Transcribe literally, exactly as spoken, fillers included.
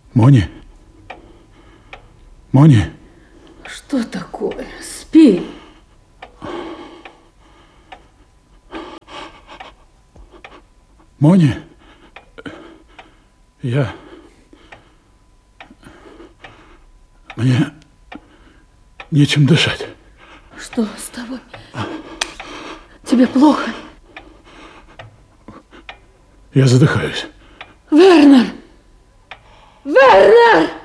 Мони? Мони? Что такое? Спи. Мони? Я... Мне нечем дышать. Что с тобой? Тебе плохо? Я задыхаюсь. Вернер! Вернер!